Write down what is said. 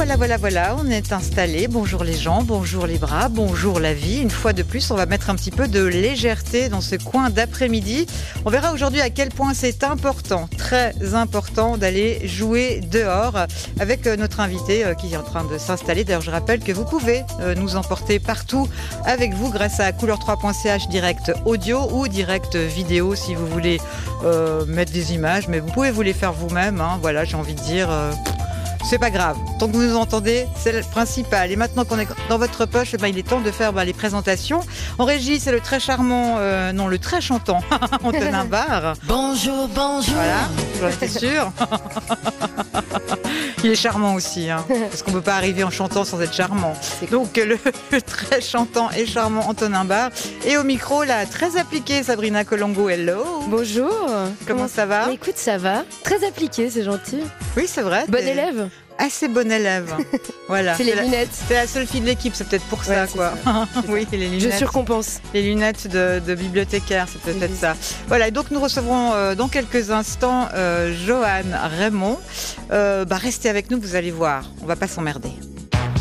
voilà, on est installé. Bonjour les gens, bonjour les bras, bonjour la vie. Une fois de plus, on va mettre un petit peu de légèreté dans ce coin d'après-midi. On verra aujourd'hui à quel point c'est important, très important d'aller jouer dehors avec notre invité qui est en train de s'installer. D'ailleurs, je rappelle que vous pouvez nous emporter partout avec vous grâce à couleur3.ch direct audio ou direct vidéo si vous voulez mettre des images, mais vous pouvez vous les faire vous-même. Voilà, j'ai envie de dire... c'est pas grave, tant que vous nous entendez, c'est le principal. Et maintenant qu'on est dans votre poche, il est temps de faire les présentations. En régie, c'est le très charmant, le très chantant Antonin Barre. Bonjour. Voilà, j'en étais sûre. Il est charmant aussi, parce qu'on ne peut pas arriver en chantant sans être charmant. Donc le très chantant et charmant Antonin Barre. Et au micro, la très appliquée Sabrina Colombo, hello. Bonjour. Comment ça va ? Écoute, ça va. Très appliqué, c'est gentil. Oui, c'est vrai. Bon élève. Assez bon élève. Voilà. C'est les lunettes. C'est la seule fille de l'équipe, c'est peut-être pour ça, quoi. Ça. Oui, les lunettes. Je surcompense. Les lunettes de bibliothécaire, c'est peut-être ça. Voilà, et donc nous recevrons dans quelques instants Johan Raymond. Restez avec nous, vous allez voir, on va pas s'emmerder.